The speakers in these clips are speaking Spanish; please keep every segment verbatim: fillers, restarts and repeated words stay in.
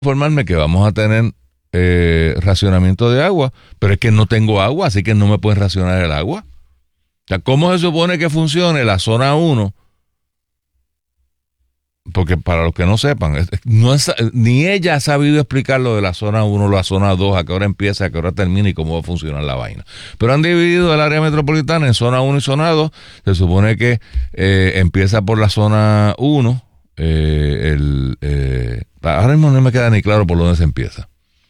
informarme que vamos a tener eh, racionamiento de agua, pero es que no tengo agua, así que no me pueden racionar el agua. O sea, ¿cómo se supone que funcione la zona uno? Porque para los que no sepan, no es, ni ella ha sabido explicar lo de la zona uno, la zona dos, a qué hora empieza, a qué hora termina y cómo va a funcionar la vaina. Pero han dividido el área metropolitana en zona uno y zona dos. Se supone que eh, empieza por la zona uno. Eh, el, eh, ahora mismo no me queda ni claro por dónde se empieza.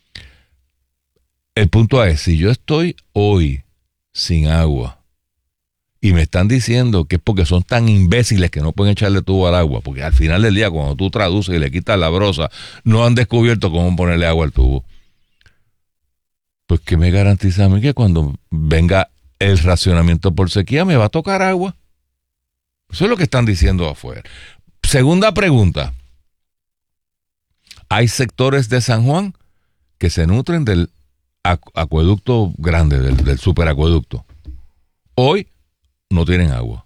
El punto es, si yo estoy hoy sin agua y me están diciendo que es porque son tan imbéciles que no pueden echarle tubo al agua, porque al final del día cuando tú traduces y le quitas la brosa, no han descubierto cómo ponerle agua al tubo. Pues ¿qué me garantiza a mí que cuando venga el racionamiento por sequía me va a tocar agua? Eso es lo que están diciendo afuera. Segunda pregunta. Hay sectores de San Juan que se nutren del acu- acueducto grande, del, del superacueducto. Hoy no tienen agua.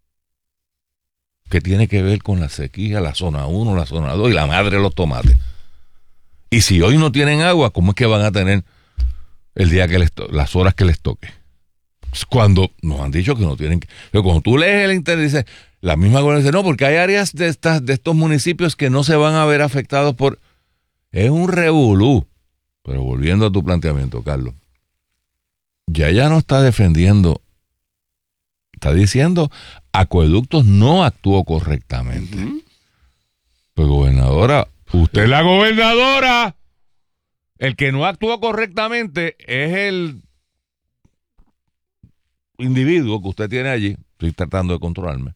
¿Qué tiene que ver con la sequía, la zona uno, la zona dos y la madre de los tomates? Y si hoy no tienen agua, ¿cómo es que van a tener el día que les to- las horas que les toque? Cuando nos han dicho que no tienen que... Pero cuando tú lees el internet, dice, la misma cosa dice, no, porque hay áreas de estas, de estos municipios que no se van a ver afectados por... Es un revolú. Pero volviendo a tu planteamiento, Carlos, ya ella no está defendiendo, está diciendo, Acueductos no actuó correctamente. Uh-huh. Pues gobernadora, usted es la gobernadora. El que no actuó correctamente es el individuo que usted tiene allí. Estoy tratando de controlarme.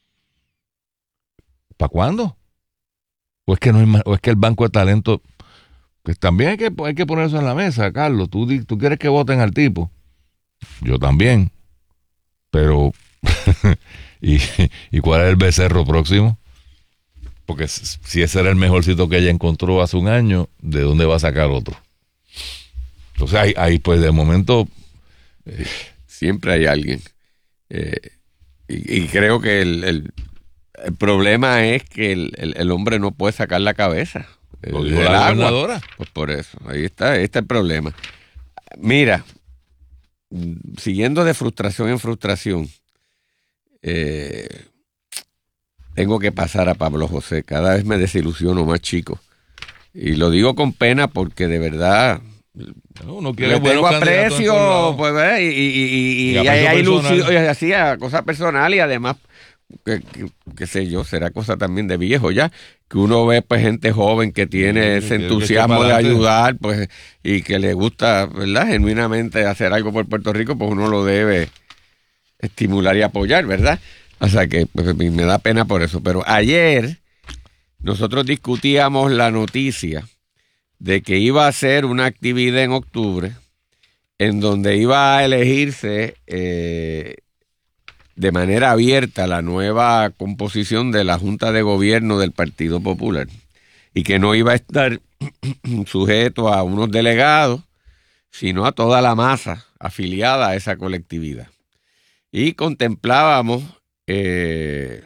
¿Para cuándo? ¿O es que no hay más, o es que el banco de talento... Pues también hay que, hay que poner eso en la mesa, Carlos. ¿Tú, tú quieres que voten al tipo? Yo también. Pero, ¿y, ¿y cuál es el becerro próximo? Porque si ese era el mejorcito que ella encontró hace un año, ¿de dónde va a sacar otro? Entonces ahí, ahí pues de momento... Eh, siempre hay alguien. Eh, y, y creo que el, el, el problema es que el, el, el hombre no puede sacar la cabeza. Lo dijo la gobernadora. Pues por eso, ahí está, ahí está el problema. Mira, siguiendo de frustración en frustración, eh, tengo que pasar a Pablo José. Cada vez me desilusiono más, chico. Y lo digo con pena porque de verdad... No, no quiere le tengo aprecio, pues, ¿ves? y, y, y, y, y hay, hay ilusión, y así, a cosa personal y además... Que, que, que sé yo, será cosa también de viejo ya, que uno ve pues gente joven que tiene ese entusiasmo de ayudar, pues, y que le gusta, ¿verdad?, genuinamente hacer algo por Puerto Rico, pues uno lo debe estimular y apoyar, ¿verdad? O sea que pues, me da pena por eso. Pero ayer nosotros discutíamos la noticia de que iba a ser una actividad en octubre en donde iba a elegirse eh, de manera abierta la nueva composición de la Junta de Gobierno del Partido Popular y que no iba a estar sujeto a unos delegados, sino a toda la masa afiliada a esa colectividad. Y contemplábamos eh,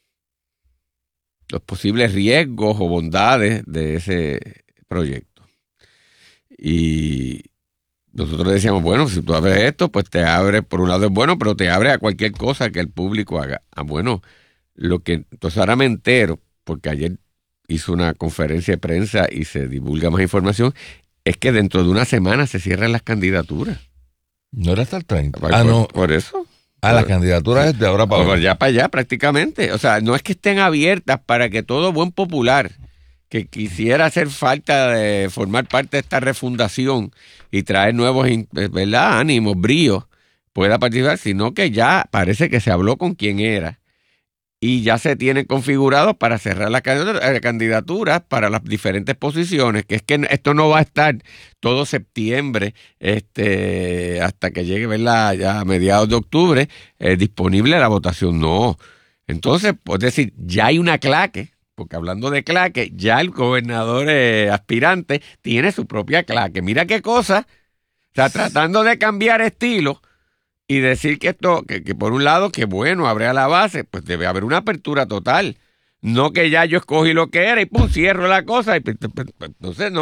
los posibles riesgos o bondades de ese proyecto. Y nosotros decíamos, bueno, si tú abres esto, pues te abre, por un lado es bueno, pero te abre a cualquier cosa que el público haga. Ah, bueno, lo que, entonces ahora me entero, porque ayer hizo una conferencia de prensa y se divulga más información, es que dentro de una semana se cierran las candidaturas. No era hasta el treinta. Por, Ah, no. Por eso. Ah, las candidaturas es de ahora para ahora. Ya para allá prácticamente. O sea, no es que estén abiertas para que todo buen popular que quisiera hacer falta de formar parte de esta refundación y traer nuevos, ¿verdad?, ánimos, bríos, pueda participar, sino que ya parece que se habló con quien era y ya se tienen configurados para cerrar las candidaturas para las diferentes posiciones, que es que esto no va a estar todo septiembre este hasta que llegue, ¿verdad?, ya a mediados de octubre eh, disponible la votación, no. Entonces, es decir, ya hay una claque. Porque hablando de claque, ya el gobernador eh, aspirante tiene su propia claque. Mira qué cosa. O sea, tratando de cambiar estilo y decir que esto, que, que por un lado, que bueno, abre a la base, pues debe haber una apertura total. No que ya yo escogí lo que era y pum, cierro la cosa y pues, pues, pues, entonces no.